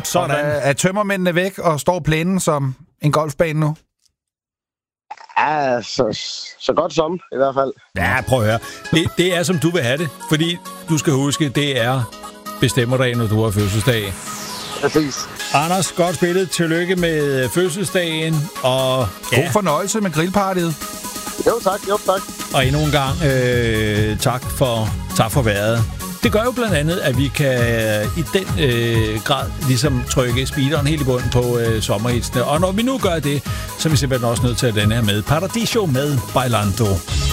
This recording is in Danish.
Sådan. Og er tømmermændene væk og står plænen som en golfbane nu? Ja, så godt som, i hvert fald. Ja, prøv at høre. Det er, som du vil have det. Fordi du skal huske, det er bestemmerdagen, når du har fødselsdag. Præcis. Anders, godt spillet. Tillykke med fødselsdagen. Og God fornøjelse med grillpartiet. Jo, tak. Og endnu en gang tak for vejret. Det gør jo blandt andet, at vi kan i den grad ligesom trykke speederen helt i bunden på sommerhitsene. Og når vi nu gør det, så er vi simpelthen også nødt til at den her med Paradiso med Bailando.